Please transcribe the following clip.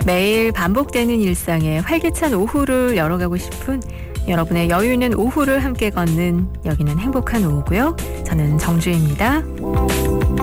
매일 반복되는 일상에 활기찬 오후를 열어가고 싶은 여러분의 여유 있는 오후를 함께 걷는 여기는 행복한 오후고요. 저는 정주혜입니다.